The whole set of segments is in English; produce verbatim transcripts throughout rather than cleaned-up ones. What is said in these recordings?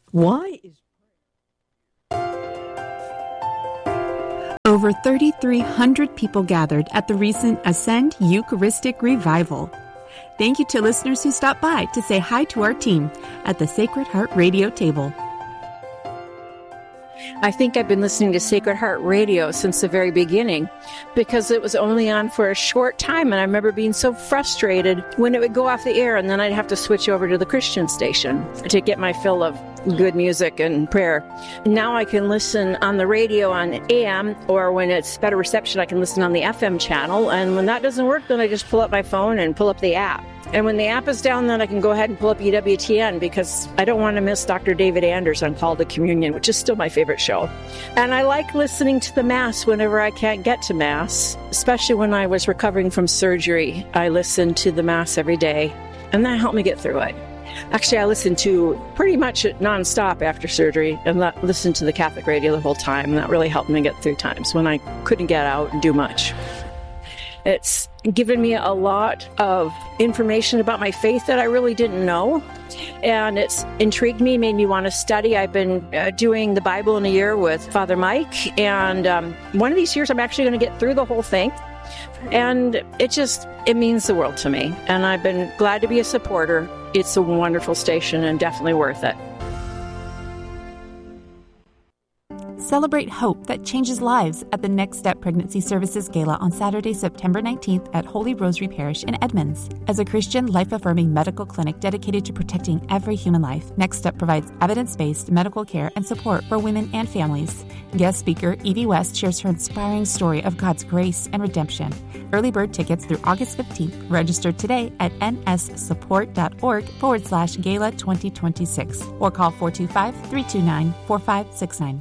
Why is Over three thousand three hundred people gathered at the recent Ascend Eucharistic Revival. Thank you to listeners who stopped by to say hi to our team at the Sacred Heart Radio table. I think I've been listening to Sacred Heart Radio since the very beginning because it was only on for a short time, and I remember being so frustrated when it would go off the air, and then I'd have to switch over to the Christian station to get my fill of good music and prayer. Now I can listen on the radio on A M, or when it's better reception, I can listen on the F M channel, and when that doesn't work, then I just pull up my phone and pull up the app. And when the app is down, then I can go ahead and pull up E W T N because I don't want to miss Doctor David Anders on Call to Communion, which is still my favorite show. And I like listening to the Mass whenever I can't get to Mass, especially when I was recovering from surgery. I listened to the Mass every day, and that helped me get through it. Actually, I listened to pretty much it nonstop after surgery and listened to the Catholic radio the whole time, and that really helped me get through times when I couldn't get out and do much. It's given me a lot of information about my faith that I really didn't know, and it's intrigued me, made me want to study. I've been uh, doing the Bible in a year with Father Mike, and um, one of these years I'm actually going to get through the whole thing, and it just, it means the world to me, and I've been glad to be a supporter. It's a wonderful station and definitely worth it. Celebrate hope that changes lives at the Next Step Pregnancy Services Gala on Saturday, September nineteenth at Holy Rosary Parish in Edmonds. As a Christian, life-affirming medical clinic dedicated to protecting every human life, Next Step provides evidence-based medical care and support for women and families. Guest speaker Evie West shares her inspiring story of God's grace and redemption. Early bird tickets through August fifteenth. Register today at nssupport.org forward slash gala 2026 or call four two five, three two nine, four five six nine.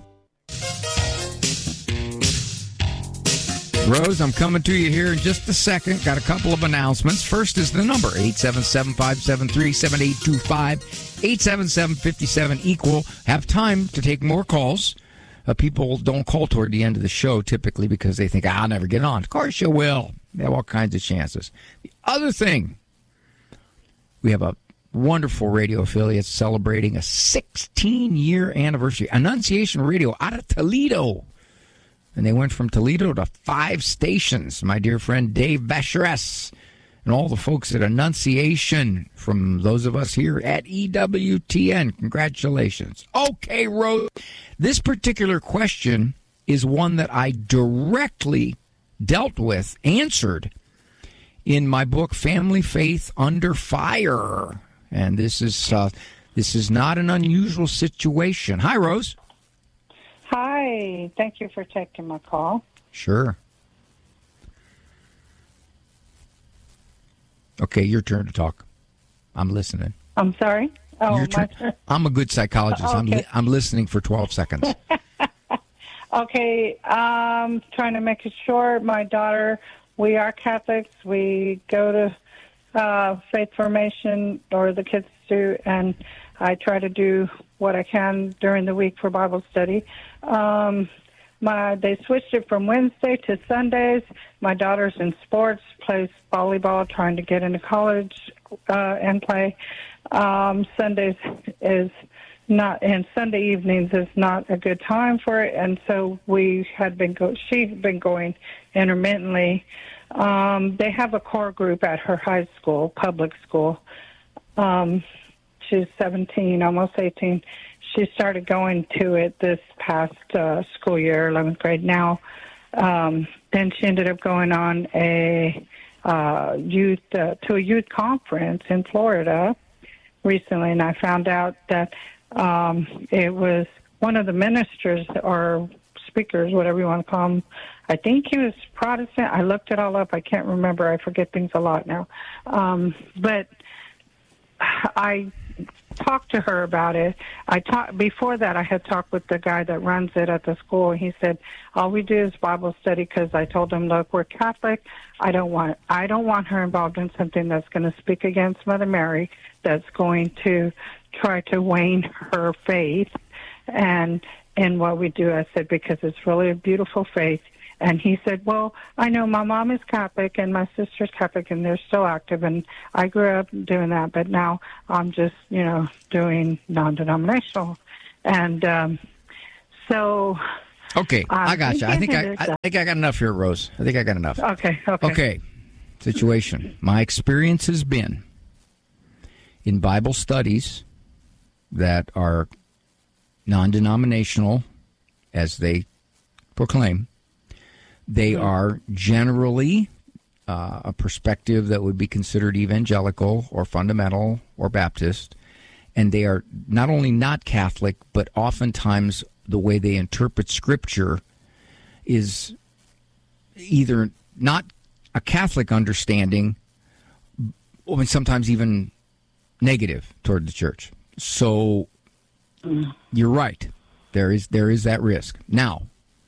Rose, I'm coming to you here in just a second. Got a couple of announcements. First is the number, eight seven seven, five seven three, seven eight two five, eight seven seven, five seven, equal. Have time to take more calls. Uh, people don't call toward the end of the show typically because they think, ah, I'll never get on. Of course you will. They have all kinds of chances. The other thing, we have a wonderful radio affiliate celebrating a sixteen-year anniversary. Annunciation Radio out of Toledo. And they went from Toledo to five stations. My dear friend Dave Vacheresse and all the folks at Annunciation, from those of us here at E W T N, congratulations. Okay, Rose, this particular question is one that I directly dealt with, answered, in my book, Family Faith Under Fire. And this is uh, this is not an unusual situation. Hi, Rose. Hi. Thank you for taking my call. Sure. Okay, your turn to talk. I'm listening. I'm sorry? Oh, your turn. my turn. I'm a good psychologist. Okay. I'm, li- I'm listening for twelve seconds. Okay, um, trying to make it short. My daughter, we are Catholics. We go to uh, faith formation, or the kids do, and I try to do what I can during the week for Bible study. Um, my they switched it from Wednesday to Sundays. My daughter's in sports, plays volleyball, trying to get into college uh, and play. Um, Sundays is not, and Sunday evenings is not a good time for it, and so we had been go. She's been going intermittently. Um, they have a core group at her high school, public school. Um, she's seventeen, almost eighteen. She started going to it this past uh, school year, eleventh grade now. Um, then she ended up going on a uh, youth uh, to a youth conference in Florida recently, and I found out that um, it was one of the ministers or speakers, whatever you want to call him. I think he was Protestant. I looked it all up. I can't remember. I forget things a lot now. Um, but I talked to her about it. I talked before that. I had talked with the guy that runs it at the school. He said, "All we do is Bible study." Because I told him, "Look, we're Catholic. I don't want I don't want her involved in something that's going to speak against Mother Mary. That's going to try to wane her faith." And in what we do, I said, because it's really a beautiful faith, And he said, well, I know my mom is Catholic and my sister's Catholic, and they're still active, and I grew up doing that, but now I'm just, you know, doing non-denominational. And um, so... Okay, um, I got you. I think I, I think I got enough here, Rose. I think I got enough. Okay, okay. Okay, situation. My experience has been in Bible studies that are non-denominational, as they proclaim. They mm-hmm. are generally uh, a perspective that would be considered evangelical or fundamental or Baptist, and they are not only not Catholic, but oftentimes the way they interpret Scripture is either not a Catholic understanding, or sometimes even negative toward the church. So mm. you're right. There is there is that risk. Now,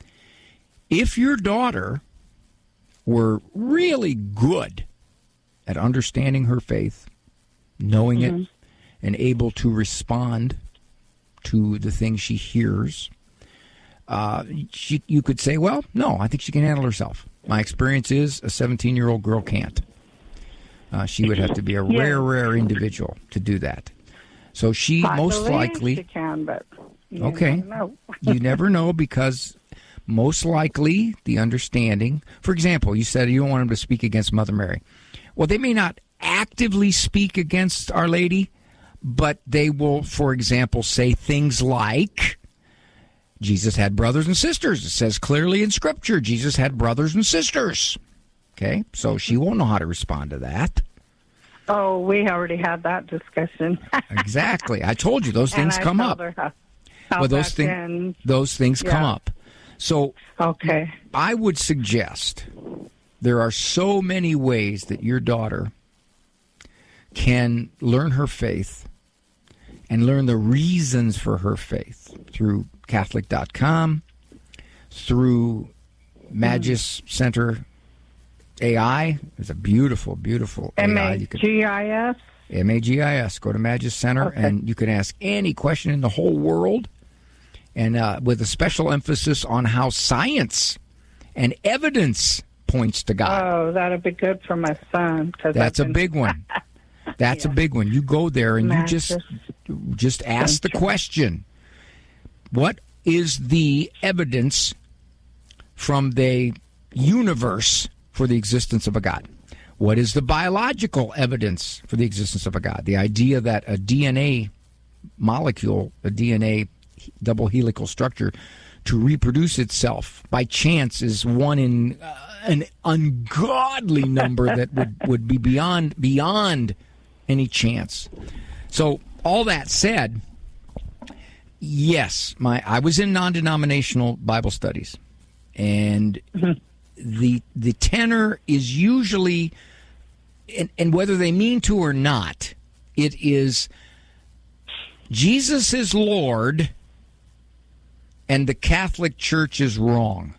if your daughter were really good at understanding her faith, knowing mm-hmm. it, and able to respond to the things she hears, uh, she, you could say, well, no, I think she can handle herself. My experience is a seventeen-year-old girl can't. Uh, she would have to be a yeah. rare, rare individual to do that. So she I most likely... she can, but you okay. never know. You never know, because most likely the understanding... For example, you said you don't want them to speak against Mother Mary. Well, they may not actively speak against Our Lady, but they will, for example, say things like, Jesus had brothers and sisters. It says clearly in Scripture, Jesus had brothers and sisters. Okay, so she won't know how to respond to that. Oh, we already had that discussion. Exactly. I told you those things and I come told up. her how, how well, those things those things yeah. come up. So okay, I would suggest there are so many ways that your daughter can learn her faith and learn the reasons for her faith through Catholic dot com, through Magis mm. Center A I. It's a beautiful, beautiful M A I. A G I S? M A G I S. Go to Magis Center, okay. and you can ask any question in the whole world, and uh, with a special emphasis on how science and evidence points to God. Oh, that'd be good for my son. Cause That's been... a big one. That's yeah. a big one. You go there and Magis. you just just ask the question. What is the evidence from the universe for the existence of a God? What is the biological evidence for the existence of a God? The idea that a D N A molecule, a D N A double helical structure, to reproduce itself by chance is one in uh, an ungodly number that would, would be beyond beyond any chance. So all that said, yes, my I was in non-denominational Bible studies, and mm-hmm. the the tenor is usually, and, and whether they mean to or not, it is Jesus is Lord and the Catholic Church is wrong.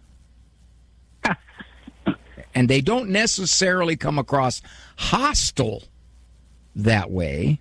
And they don't necessarily come across hostile that way,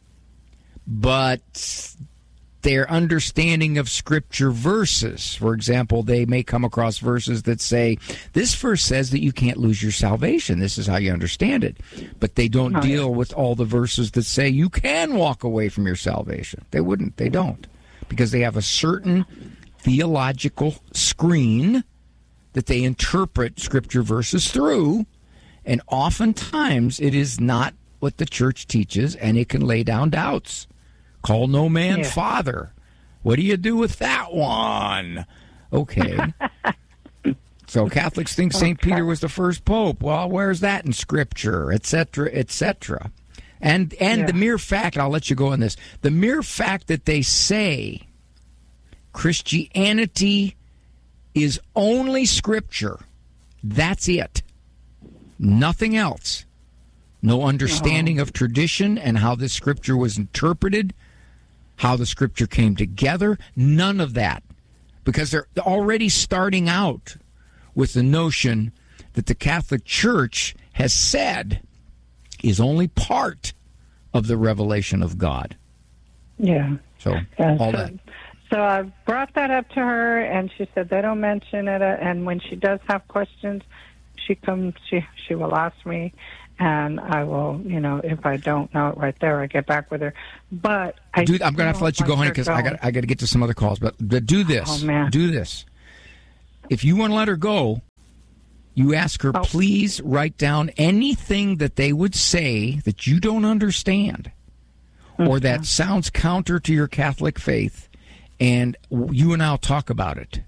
but their understanding of Scripture verses. For example, they may come across verses that say, this verse says that you can't lose your salvation. This is how you understand it. But they don't oh, deal yeah. with all the verses that say you can walk away from your salvation. They wouldn't. They don't. Because they have a certain theological screen that they interpret Scripture verses through, and oftentimes it is not what the church teaches, and it can lay down doubts. Call no man yeah. father. What do you do with that one? Okay. So Catholics think Saint Okay. Peter was the first pope. Well, where's that in Scripture, et cetera, et cetera? And, and yeah. the mere fact, I'll let you go on this, the mere fact that they say Christianity is only Scripture, that's it. Nothing else. No understanding oh. of tradition and how this Scripture was interpreted, how the Scripture came together, none of that. Because they're already starting out with the notion that the Catholic Church has said is only part of the revelation of God. Yeah. So, yeah all so, that. So I brought that up to her, and she said they don't mention it. And when she does have questions, she comes. She she will ask me, and I will. You know, if I don't know it right there, I get back with her. But I Dude, I'm going to have to let you go, honey, because I got I got to get to some other calls. But, but do this. Oh, man. Do this. If you want to let her go, you ask her, oh. please write down anything that they would say that you don't understand mm-hmm. or that sounds counter to your Catholic faith, and you and I'll talk about it.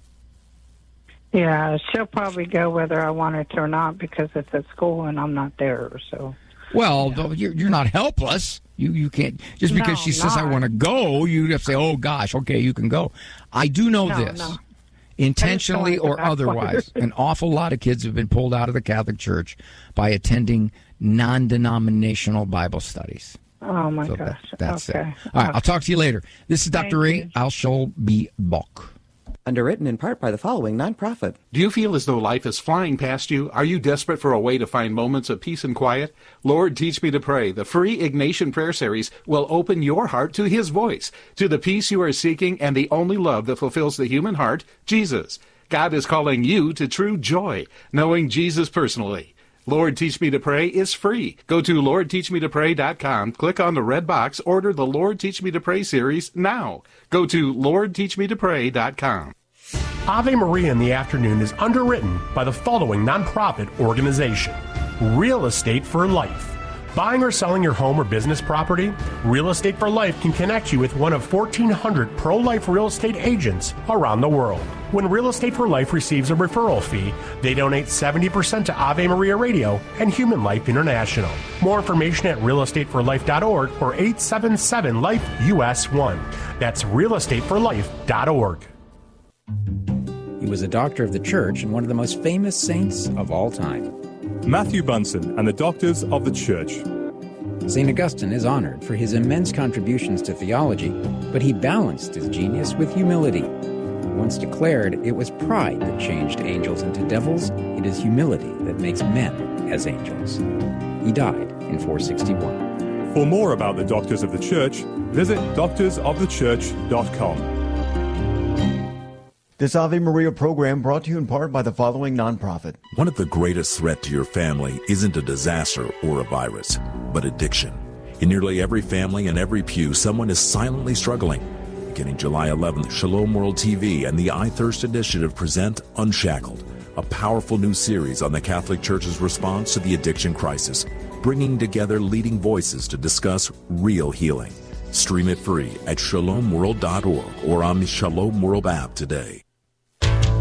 Yeah, she'll probably go whether I want her to or not because it's at school and I'm not there. So, well, yeah. you're you're not helpless. You you can't just because no, she says not. I want to go. You have to say, oh gosh, okay, you can go. I do know no, this. No. Intentionally or otherwise, an awful lot of kids have been pulled out of the Catholic Church by attending non-denominational Bible studies. Oh, my so gosh. That, that's okay. it. All right, okay. I'll talk to you later. This is Doctor Ray. You. I shall be back. Underwritten in part by the following nonprofit. Do you feel as though life is flying past you? Are you desperate for a way to find moments of peace and quiet? Lord, Teach Me to Pray, the free Ignatian Prayer Series, will open your heart to His voice, to the peace you are seeking and the only love that fulfills the human heart, Jesus. God is calling you to true joy, knowing Jesus personally. Lord, Teach Me to Pray is free. Go to lord teach me to pray dot com, click on the red box, order the Lord Teach Me to Pray series now. Go to lord teach me to pray dot com. Ave Maria in the Afternoon is underwritten by the following nonprofit organization: Real Estate for Life. Buying or selling your home or business property? Real Estate for Life can connect you with one of fourteen hundred pro-life real estate agents around the world. When Real Estate for Life receives a referral fee, they donate seventy percent to Ave Maria Radio and Human Life International. More information at real estate for life dot org or eight seven seven life U S one. That's real estate for life dot org. He was a doctor of the church and one of the most famous saints of all time. Matthew Bunson and the Doctors of the Church. Saint Augustine is honored for his immense contributions to theology, but he balanced his genius with humility. Once declared, it was pride that changed angels into devils. It is humility that makes men as angels. He died in four sixty-one. For more about the Doctors of the Church, visit doctors of the church dot com. This Ave Maria program brought to you in part by the following nonprofit. One of the greatest threats to your family isn't a disaster or a virus, but addiction. In nearly every family and every pew, someone is silently struggling. Beginning July eleventh, Shalom World T V and the I Thirst Initiative present Unshackled, a powerful new series on the Catholic Church's response to the addiction crisis, bringing together leading voices to discuss real healing. Stream it free at shalom world dot org or on the Shalom World app today.